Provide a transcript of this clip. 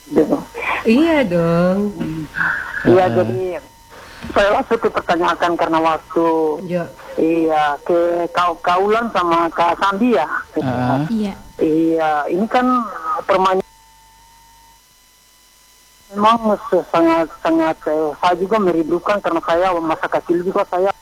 gitu. Iya dong. Iya, jadi saya langsung pertanyakan karena waktu Ya. iya ke kaulan sama Kak Sandi ya. Iya. Iya, ini kan permainan memang sangat sangat saya juga merindukan karena saya masa kecil juga saya